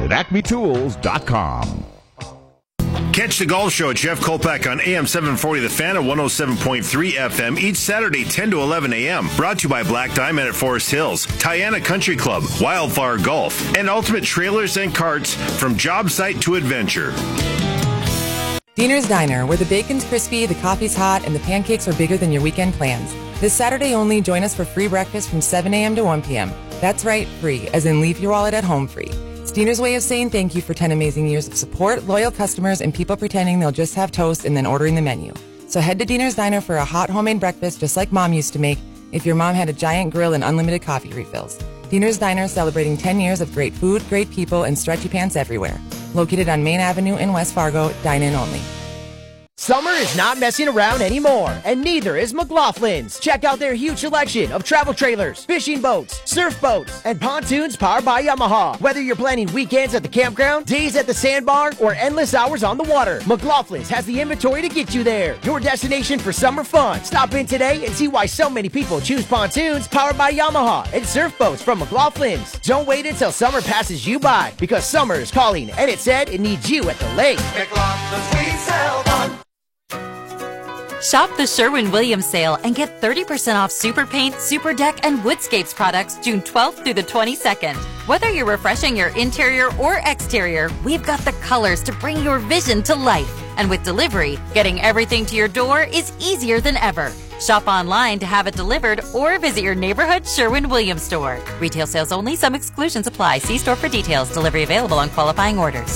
at acmetools.com. Catch the Golf Show at Jeff Kolpak on AM 740 The Fan and 107.3 FM each Saturday 10 to 11 a.m. Brought to you by Black Diamond at Forest Hills, Tiana Country Club, Wildflower Golf, and Ultimate Trailers and Carts from job site to adventure. Diener's Diner, where the bacon's crispy, the coffee's hot, and the pancakes are bigger than your weekend plans. This Saturday only, join us for free breakfast from 7 a.m. to 1 p.m. That's right, free, as in leave your wallet at home free. It's Diener's way of saying thank you for 10 amazing years of support, loyal customers, and people pretending they'll just have toast and then ordering the menu. So head to Diener's Diner for a hot homemade breakfast just like Mom used to make if your mom had a giant grill and unlimited coffee refills. Diener's Diner celebrating 10 years of great food, great people, and stretchy pants everywhere. Located on Main Avenue in West Fargo, dine-in only. Summer is not messing around anymore, and neither is McLaughlin's. Check out their huge selection of travel trailers, fishing boats, surf boats, and pontoons powered by Yamaha. Whether you're planning weekends at the campground, days at the sandbar, or endless hours on the water, McLaughlin's has the inventory to get you there. Your destination for summer fun. Stop in today and see why so many people choose pontoons powered by Yamaha and surf boats from McLaughlin's. Don't wait until summer passes you by, because summer is calling, and it said it needs you at the lake. McLaughlin's, we sell fun. Shop the Sherwin-Williams sale and get 30% off Super Paint, Super Deck, and Woodscapes products June 12th through the 22nd. Whether you're refreshing your interior or exterior, we've got the colors to bring your vision to life. And with delivery, getting everything to your door is easier than ever. Shop online to have it delivered or visit your neighborhood Sherwin-Williams store. Retail sales only. Some exclusions apply. See store for details. Delivery available on qualifying orders.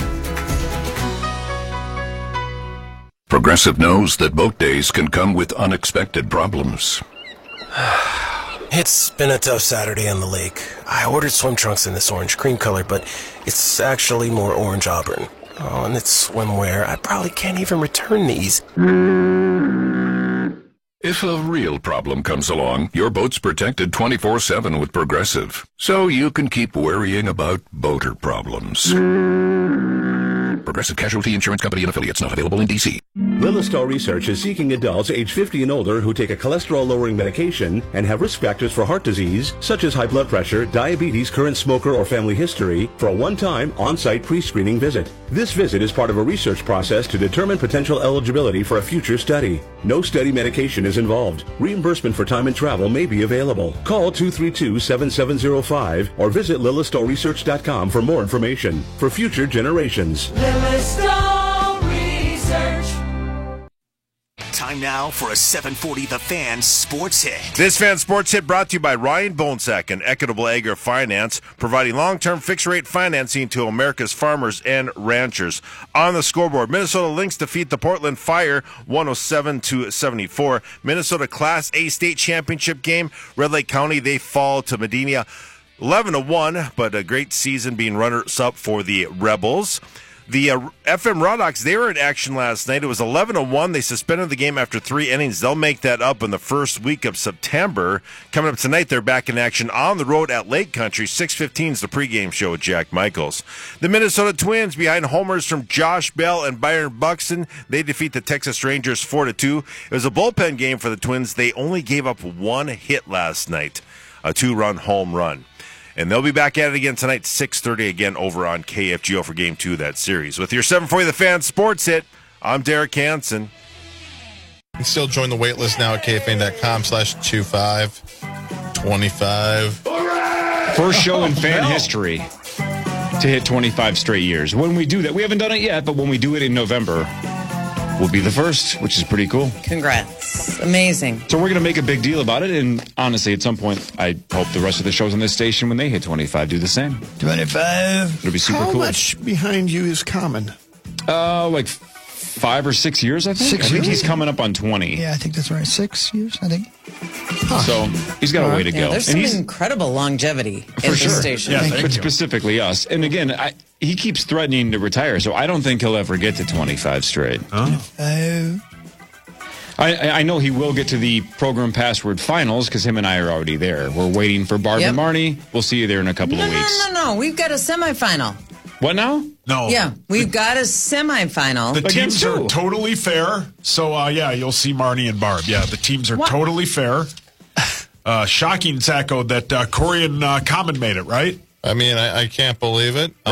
Progressive knows that boat days can come with unexpected problems. It's been a tough Saturday on the lake. I ordered swim trunks in this orange cream color, but it's actually more orange auburn. Oh, and it's swimwear. I probably can't even return these. If a real problem comes along, your boat's protected 24/7 with Progressive, so you can keep worrying about boater problems. Progressive Casualty Insurance Company and Affiliates, not available in D.C. Lillistow Research is seeking adults age 50 and older who take a cholesterol-lowering medication and have risk factors for heart disease, such as high blood pressure, diabetes, current smoker, or family history, for a one-time on-site pre-screening visit. This visit is part of a research process to determine potential eligibility for a future study. No study medication is involved. Reimbursement for time and travel may be available. Call 232-7705 or visit lillistowresearch.com for more information. For future generations. Lillistow Research. Time now for a 740 The Fan Sports Hit. This Fan Sports Hit brought to you by Ryan Bonesack and Equitable Agri Finance, providing long-term fixed-rate financing to America's farmers and ranchers. On the scoreboard, Minnesota Lynx defeat the Portland Fire 107-74. Minnesota Class A state championship game. Red Lake County, they fall to Medina 11-1, but a great season being runners-up for the Rebels. The FM Rawdogs, they were in action last night. It was 11-1. They suspended the game after 3 innings. They'll make that up in the first week of September. Coming up tonight, they're back in action on the road at Lake Country. 6:15 is the pregame show with Jack Michaels. The Minnesota Twins, behind homers from Josh Bell and Byron Buxton, they defeat the Texas Rangers 4-2. It was a bullpen game for the Twins. They only gave up one hit last night, a 2-run home run. And they'll be back at it again tonight, 6:30 again over on KFGO for Game 2 of that series. With your 740 The Fan Sports Hit, I'm Derek Hansen. You can still join the wait list now at KFAN.com/2525. First show in fan history to hit 25 straight years. When we do that, we haven't done it yet, but when we do it in November, we'll be the first, which is pretty cool. Congrats. Amazing. So we're going to make a big deal about it, and honestly, at some point, I hope the rest of the shows on this station, when they hit 25, do the same. 25. It'll be super cool. How much behind you is Common? Like 5 or 6 years, I think. 6 I think years? He's coming up on 20. Yeah, I think that's right. 6 years, I think. Huh. So he's got a way to go. There's and some incredible longevity for in sure. this station. Yeah, but specifically us. And again, he keeps threatening to retire, so I don't think he'll ever get to 25 straight. Oh. I know he will get to the program password finals because him and I are already there. We're waiting for Barb and Marnie. We'll see you there in a couple of weeks. No. We've got a semifinal. What now? No. Yeah, we've got a semifinal. The teams are totally fair. So, you'll see Marnie and Barb. Yeah, the teams are totally fair. Shocking, Zacho, that Corey and Common made it, right? I mean, I can't believe it.